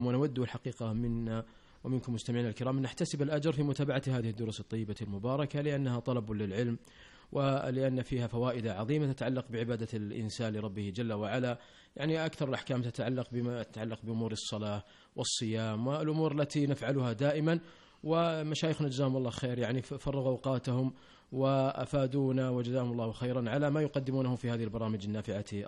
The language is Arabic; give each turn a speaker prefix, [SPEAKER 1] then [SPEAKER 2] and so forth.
[SPEAKER 1] ونود الحقيقة منا ومنكم مستمعينا الكرام أن نحتسب الأجر في متابعة هذه الدروس الطيبة المباركة، لأنها طلب للعلم ولأن فيها فوائد عظيمة تتعلق بعبادة الإنسان لربه جل وعلا. يعني أكثر الأحكام تتعلق بما يتعلق بأمور الصلاة والصيام والأمور التي نفعلها دائما. ومشايخنا جزاهم الله خير يعني فرغوا أوقاتهم وأفادونا وجزاهم الله خيرا على ما يقدمونه في هذه البرامج النافعة